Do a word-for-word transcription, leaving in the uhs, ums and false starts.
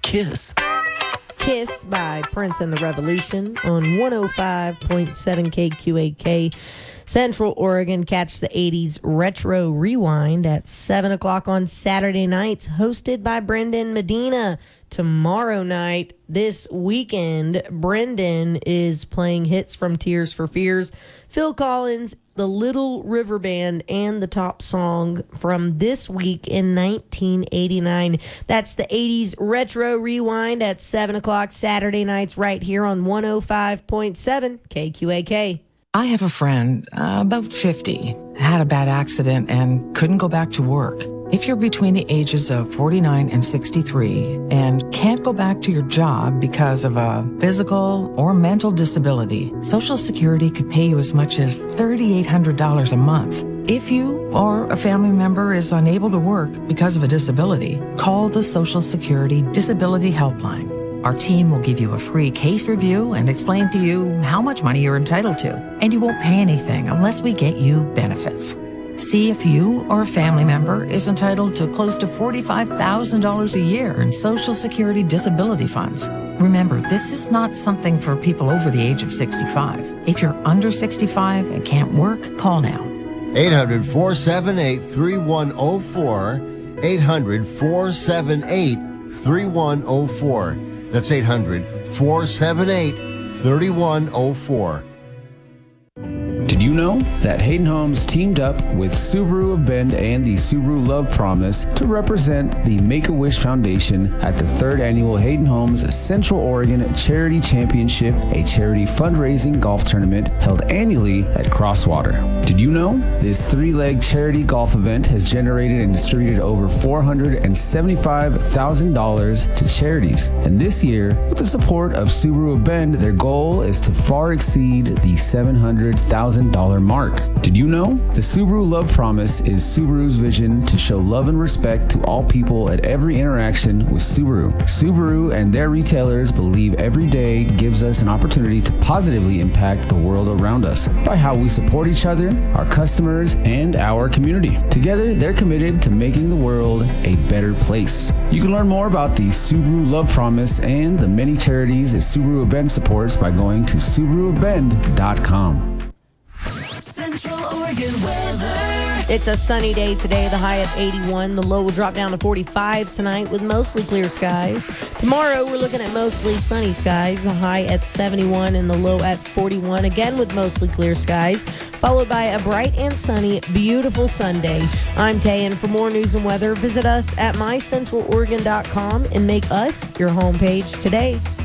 Kiss. Kiss by Prince and the Revolution on one oh five point seven K Q A K. Central Oregon. Catch the eighties Retro Rewind at seven o'clock on Saturday nights, hosted by Brendan Medina. Tomorrow night, this weekend, Brendan is playing hits from Tears for Fears, Phil Collins, the Little River Band, and the top song from this week in nineteen eighty-nine. That's the eighties Retro Rewind at seven o'clock Saturday nights right here on one oh five point seven K Q A K. I have a friend, uh, about fifty, had a bad accident and couldn't go back to work. If you're between the ages of forty-nine and sixty-three and can't go back to your job because of a physical or mental disability, Social Security could pay you as much as three thousand eight hundred dollars a month. If you or a family member is unable to work because of a disability, call the Social Security Disability Helpline. Our team will give you a free case review and explain to you how much money you're entitled to, and you won't pay anything unless we get you benefits. See if you or a family member is entitled to close to forty-five thousand dollars a year in Social Security disability funds. Remember, this is not something for people over the age of sixty-five. If you're under sixty-five and can't work, call now. eight hundred, four seven eight, three one oh four. eight hundred, four seven eight, three one oh four. That's eight hundred, four seven eight, three one oh four. Did you know that Hayden Homes teamed up with Subaru of Bend and the Subaru Love Promise to represent the Make-A-Wish Foundation at the third annual Hayden Homes Central Oregon Charity Championship, a charity fundraising golf tournament held annually at Crosswater? Did you know this three-leg charity golf event has generated and distributed over four hundred seventy-five thousand dollars to charities? And this year, with the support of Subaru of Bend, their goal is to far exceed the seven hundred thousand dollars mark. Did you know the Subaru Love Promise is Subaru's vision to show love and respect to all people at every interaction with Subaru? Subaru and their retailers believe every day gives us an opportunity to positively impact the world around us by how we support each other, our customers, and our community. Together, they're committed to making the world a better place. You can learn more about the Subaru Love Promise and the many charities that Subaru of Bend supports by going to Subaru of Bend dot com. Central Oregon weather. It's a sunny day today, the high at eighty-one. The low will drop down to forty-five tonight with mostly clear skies. Tomorrow, we're looking at mostly sunny skies, the high at seventy-one and the low at forty-one, again with mostly clear skies, followed by a bright and sunny, beautiful Sunday. I'm Tay, and for more news and weather, visit us at my central oregon dot com and make us your homepage today.